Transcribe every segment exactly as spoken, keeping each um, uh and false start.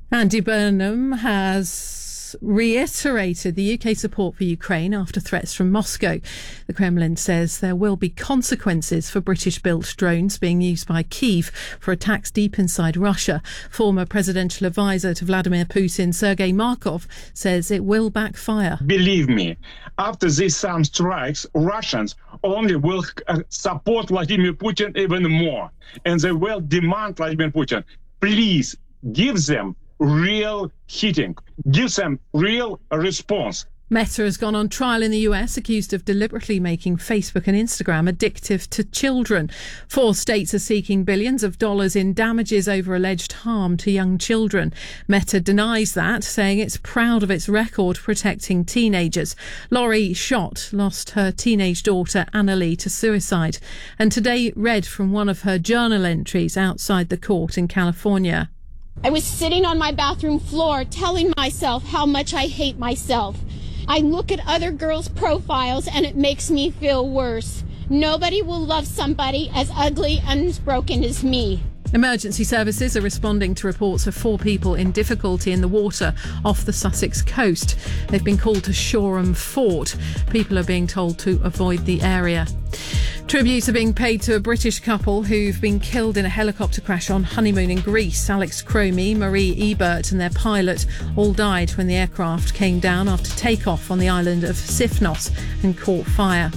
Andy Burnham has reiterated the U K support for Ukraine after threats from Moscow. The Kremlin says there will be consequences for British-built drones being used by Kyiv for attacks deep inside Russia. Former presidential advisor to Vladimir Putin, Sergei Markov, says it will backfire. Believe me, after these some strikes, Russians only will uh, support Vladimir Putin even more. And they will demand Vladimir Putin, please give them real hitting, give them real response. Meta has gone on trial in the U S, accused of deliberately making Facebook and Instagram addictive to children. Four states are seeking billions of dollars in damages over alleged harm to young children. Meta denies that, saying it's proud of its record protecting teenagers. Laurie Schott lost her teenage daughter Annalie to suicide, and today read from one of her journal entries outside the court in California. I was sitting on my bathroom floor telling myself how much I hate myself. I look at other girls' profiles and it makes me feel worse. Nobody will love somebody as ugly and as broken as me. Emergency services are responding to reports of four people in difficulty in the water off the Sussex coast. They've been called to Shoreham Fort. People are being told to avoid the area. Tributes are being paid to a British couple who've been killed in a helicopter crash on honeymoon in Greece. Alex Cromie, Marie Ebert and their pilot all died when the aircraft came down after takeoff on the island of Sifnos and caught fire.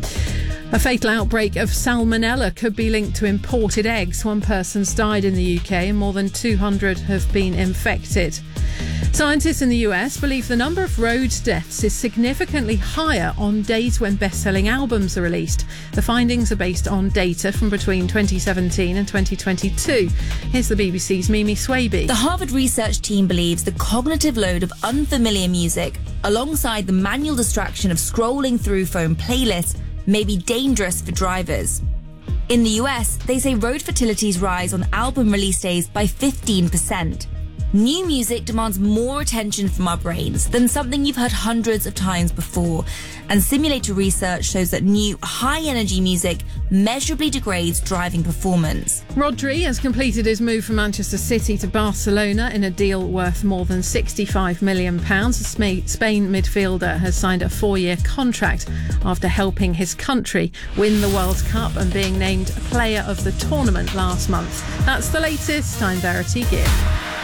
A fatal outbreak of salmonella could be linked to imported eggs. One person's died in the U K and more than two hundred have been infected. Scientists in the U S believe the number of road deaths is significantly higher on days when best-selling albums are released. The findings are based on data from between twenty seventeen and twenty twenty-two. Here's the B B C's Mimi Swaby. The Harvard research team believes the cognitive load of unfamiliar music, alongside the manual distraction of scrolling through phone playlists, may be dangerous for drivers. In the U S, they say road fatalities rise on album release days by fifteen percent. New music demands more attention from our brains than something you've heard hundreds of times before, and simulator research shows that new high-energy music measurably degrades driving performance. Rodri has completed his move from Manchester City to Barcelona in a deal worth more than sixty-five million pounds. The Spain midfielder has signed a four-year contract after helping his country win the World Cup and being named Player of the Tournament last month. That's the latest. I'm Verity Gibb.